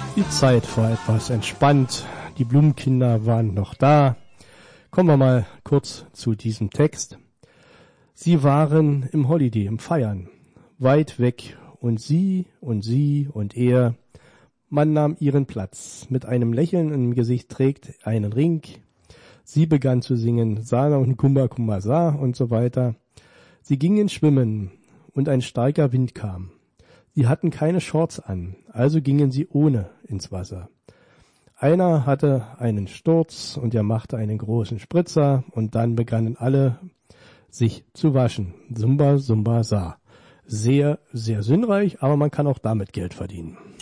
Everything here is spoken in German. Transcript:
Die Zeit war etwas entspannt, die Blumenkinder waren noch da. Kommen wir mal kurz zu diesem Text. Sie waren im Holiday, im Feiern, weit weg, und sie und er. Man nahm ihren Platz. Mit einem Lächeln im Gesicht trägt einen Ring. Sie begann zu singen, Sana und Kumba Kumba Sa und so weiter. Sie gingen schwimmen und ein starker Wind kam. Sie hatten keine Shorts an, also gingen sie ohne ins Wasser. Einer hatte einen Sturz und er machte einen großen Spritzer und dann begannen alle sich zu waschen. Sumba, Sumba, Sa. Sehr, sehr sinnreich, aber man kann auch damit Geld verdienen.